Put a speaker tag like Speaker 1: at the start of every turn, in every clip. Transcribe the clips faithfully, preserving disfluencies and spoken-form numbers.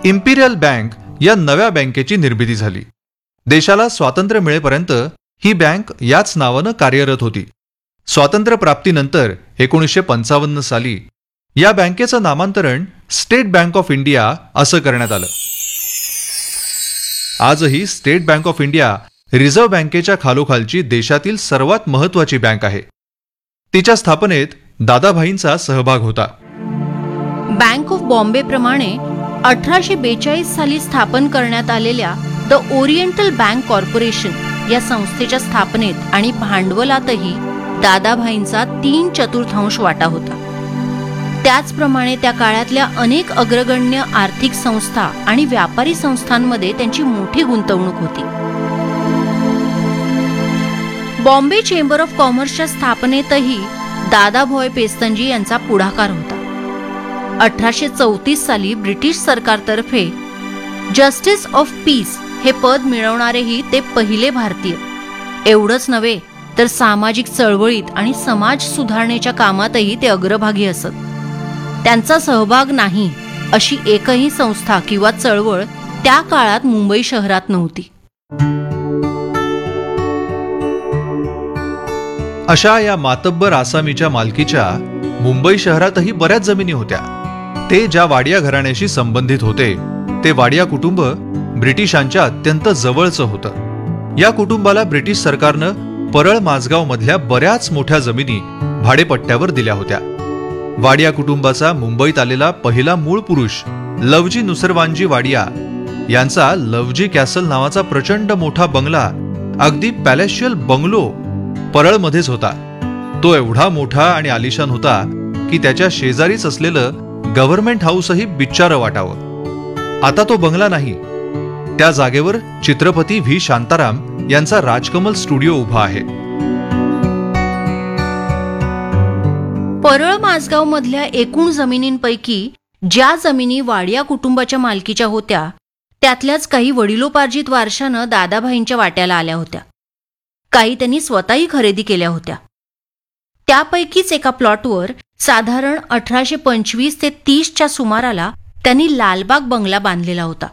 Speaker 1: Imperial bank या नव्या बँकेची निर्मिती झाली. देशाला स्वातंत्र्य मिळेपर्यंत ही बँक याच नावानं कार्यरत होती. स्वातंत्र्यप्राप्तीनंतर एकोणीसशे पंचावन्न साली या बँकेचं नामांतरण स्टेट बँक ऑफ इंडिया असं करण्यात आलं. आजही state bank of India reserve बँकेच्या खालोखालची देशातील सर्वात महत्वाची बँक आहे. तिच्या स्थापनेत दादाभाईंचा सहभाग होता.
Speaker 2: बँक ऑफ बॉम्बे प्रमाणे अठराशे बेचाळीस साली स्थापन करण्यात आलेल्या द ओरिएंटल बँक कॉर्पोरेशन या संस्थेच्या स्थापनेत आणि भांडवलातही दादाभाईंचा तीन चतुर्थांश वाटा होता. त्याचप्रमाणे त्या काळातल्या अनेक अग्रगण्य आर्थिक संस्था आणि व्यापारी संस्थांमध्ये त्यांची मोठी गुंतवणूक होती. बॉम्बे चेंबर ऑफ कॉमर्सच्या स्थापनेतही दादाभाई पेस्तनजी यांचा पुढाकार होता. अठराशे चौतीस साली ब्रिटिश सरकारतर्फे जस्टिस ऑफ पीस हे पद मिळवणारेही ते पहिले भारतीय. एवढंच नव्हे तर सामाजिक चळवळीत आणि समाज सुधारणेच्या कामातही ते अग्रभागी असत. त्यांचा सहभाग नाही अशी एकही संस्था किंवा चळवळ त्या काळात मुंबई शहरात नव्हती.
Speaker 1: अशा या मातब्बर आसामीच्या मालकीच्या मुंबई शहरातही बऱ्याच जमिनी होत्या. ते ज्या वाडिया घराण्याशी संबंधित होते ते वाडिया कुटुंब ब्रिटिशांच्या अत्यंत जवळचं होतं. या कुटुंबाला ब्रिटिश सरकारनं परळ माझगाव मधल्या बऱ्याच मोठ्या जमिनी भाडेपट्ट्यावर दिल्या होत्या. वाडिया कुटुंबाचा मुंबईत आलेला पहिला मूळ पुरुष लवजी नुसरवानजी वाडिया यांचा लवजी कॅसल नावाचा प्रचंड मोठा बंगला, अगदी पॅलेशियल बंगलो परळमध्येच होता. तो एवढा मोठा आणि आलिशान होता की त्याच्या शेजारीच असलेलं गव्हर्नमेंट हाऊसही बिच्चारं वाटावं. आता तो बंगला नाही. त्या जागेवर चित्रपती व्ही शांताराम यांचा राजकमल स्टुडिओ उभा आहे.
Speaker 2: परळ माझगाव मधल्या एकूण जमिनींपैकी ज्या जमिनी वाडिया कुटुंबाच्या मालकीच्या होत्या त्यातल्याच काही वडिलोपार्जित वारशानं दादाभाईंच्या वाट्याला आल्या होत्या. काही त्यांनी स्वतःही खरेदी केल्या होत्या. त्यापैकीच एका प्लॉटवर साधारण अठराशे पंचवीस ते तीसच्या सुमाराला त्यांनी लालबाग बंगला बांधलेला होता.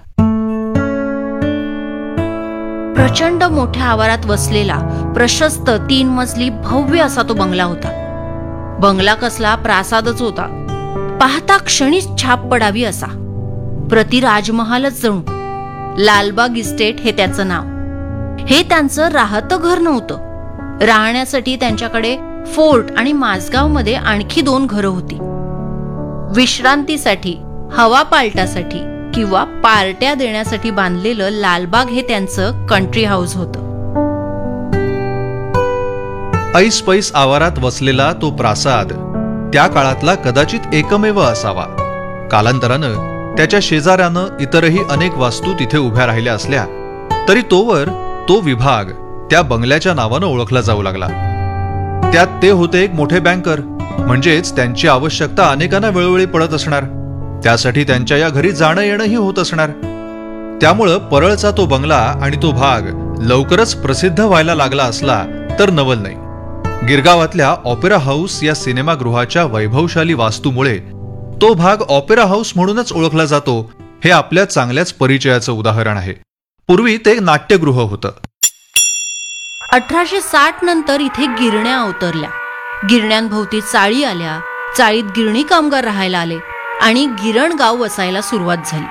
Speaker 2: प्रचंड मोठ्या आवारात वसलेला प्रशस्त तीन मजली भव्य असा तो बंगला होता. बंगला कसला प्रासादच होता. पाहता क्षणीच छाप पडावी असा. प्रति राजमहालच जणू. लालबाग इस्टेट हे त्याचं नाव. हे त्यांचं राहतं घर नव्हतं. राहण्यासाठी त्यांच्याकडे फोर्ट आणि माझगावमध्ये आणखी दोन घरं होती. विश्रांतीसाठी, हवा पालटासाठी किंवा पार्ट्या देण्यासाठी बांधलेलं लालबाग हे त्यांचं कंट्री हाऊस होतं.
Speaker 1: ऐस पैस आवारात वसलेला तो प्रासाद त्या काळातला कदाचित एकमेव असावा. कालांतरानं त्याच्या शेजाऱ्यानं इतरही अनेक वास्तू तिथे उभ्या राहिल्या असल्या तरी तोवर तो विभाग त्या बंगल्याच्या नावानं ओळखला जाऊ लागला. त्यात ते होते एक मोठे बँकर, म्हणजेच त्यांची आवश्यकता अनेकांना वेळोवेळी पडत असणार. त्यासाठी त्यांच्या या घरी जाणं येणंही होत असणार. त्यामुळं परळचा तो बंगला आणि तो भाग लवकरच प्रसिद्ध व्हायला लागला असला तर नवल नाही. गिरगावातल्या ऑपेरा हाऊस या सिनेमागृहाच्या वैभवशाली वास्तूमुळे तो भाग ऑपेरा हाऊस म्हणूनच ओळखला जातो हे आपल्या चांगल्याच परिचयाचं उदाहरण आहे. पूर्वी ते नाट्यगृह होतं.
Speaker 2: अठराशे साठ नंतर इथे गिरण्या अवतरल्या. गिरण्यांभोवती चाळी आल्या. चाळीत गिरणी कामगार राहायला आले आणि गिरणगाव वसायला सुरुवात झाली.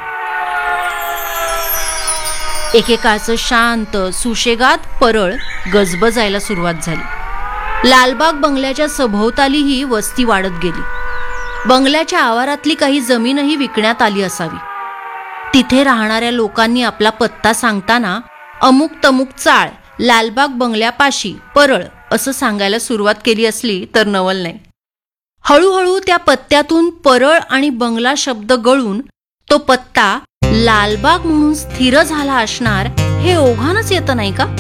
Speaker 2: एकेकाळचं शांत सुशेगात परळ गजबजायला सुरुवात झाली. लालबाग बंगल्याच्या सभोवतालीही वस्ती वाढत गेली. बंगल्याच्या आवारातली काही जमीनही विकण्यात आली असावी. तिथे राहणाऱ्या लोकांनी आपला पत्ता सांगताना अमुक तमुक चाळ, लालबाग बंगल्यापाशी, परळ असं सांगायला सुरुवात केली असली तर नवल नाही. हळूहळू त्या पत्त्यातून परळ आणि बंगला शब्द गळून तो पत्ता लालबाग म्हणून स्थिर झाला असणार हे ओघानच येतं नाही का?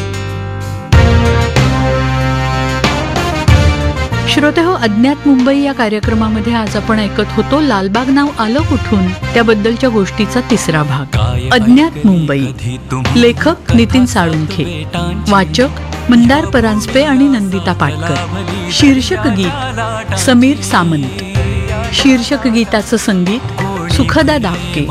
Speaker 3: श्रोते हो, अज्ञात मुंबई या कार्यक्रमामध्ये आज आपण ऐकत होतो लालबाग नाव आलं कुठून त्याबद्दलच्या गोष्टीचा तिसरा भाग. अज्ञात मुंबई. लेखक नितीन साळुंखे. वाचक मंदार परांजपे आणि नंदिता पाटकर. शीर्षक गीत समीर सामंत. शीर्षक गीताचं संगीत सुखदा दापके.